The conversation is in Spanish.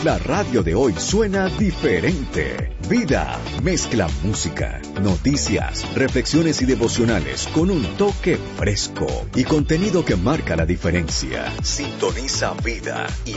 La radio de hoy suena diferente. Vida mezcla música, noticias, reflexiones y devocionales con un toque fresco y contenido que marca la diferencia. Sintoniza Vida y